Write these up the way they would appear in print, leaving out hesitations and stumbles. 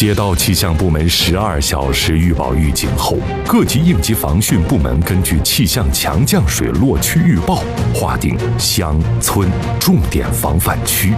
接到气象部门12小时预报预警后，各级应急防汛部门根据气象强降水落区预报，划定乡村重点防范区。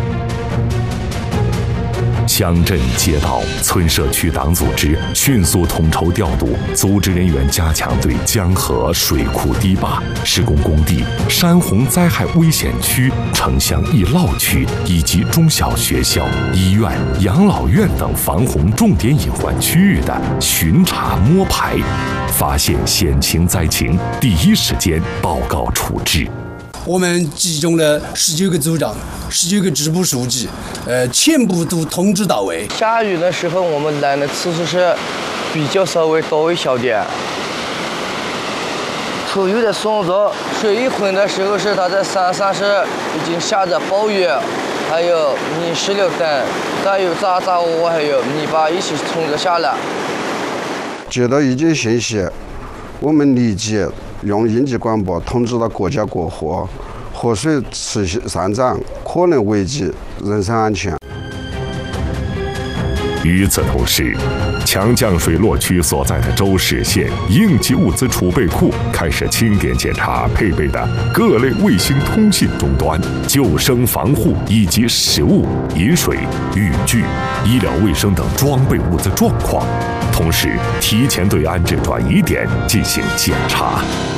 乡镇街道、村社区党组织迅速统筹调度组织人员，加强对江河、水库堤坝、施工工地、山洪灾害危险区、城乡易涝区以及中小学校、医院、养老院等防洪重点隐患区域的巡查摸排，发现险情灾情，第一时间报告处置。 我们集中了19个组长、19个支部书记，全部都通知到位。 下雨的时候，我们来的次数是比较稍微多一小点。土有的松着，水一混的时候是它在山上是已经下着暴雨，还有泥石流等，再有杂物还有泥巴一起冲着下来。 接到预警信息，我们立即用应急广播通知到国家过河，河水持续上涨，可能危及人身安全。 与此同时，强降水落区所在的州市县应急物资储备库开始清点检查配备的各类卫星通信终端、救生防护以及食物、饮水、雨具、医疗卫生等装备物资状况，同时提前对安置转移点进行检查。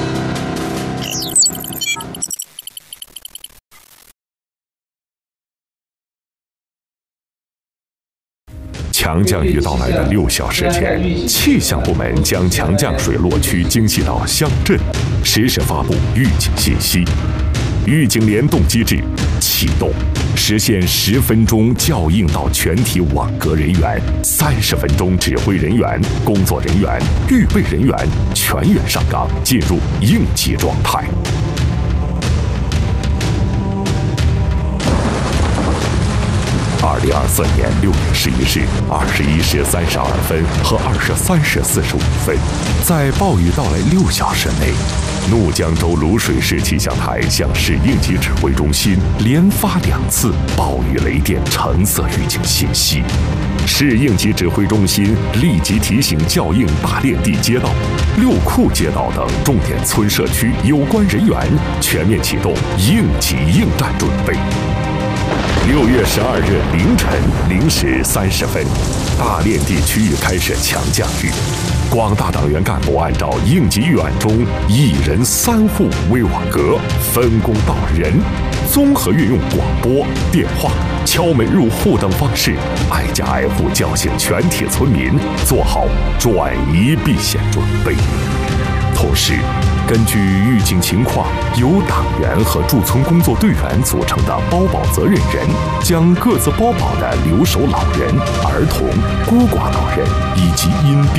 强降雨到来的6小时前，气象部门将强降水落区精细到乡镇，实时发布预警信息。预警联动机制启动，实现10分钟校应到全体网格人员，30分钟指挥人员、工作人员、预备人员全员上岗，进入应急状态。2024年6月11日21时32分和23时45分，在暴雨到来6小时内，怒江州卤水市气象台向市应急指挥中心连发2次暴雨雷电橙色预警信息。市应急指挥中心立即提醒校应大练地街道、六库街道等重点村社区有关人员全面启动应急应战准备。6月12日凌晨0时30分，大练地区域开始强降雨。广大党员干部按照应急预案中1人3户微网格分工到人，综合运用广播、电话、敲门入户等方式，挨家挨户叫醒全体村民，做好转移避险准备。同时，根据预警情况，由党员和驻村工作队员组成的包保责任人，将各自包保的留守老人、儿童、孤寡老人以及因病